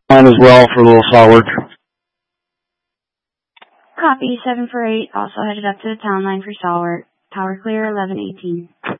Line as well for a little saw work. Copy, 748, also headed up to the town line for saw work. Power clear, 1118.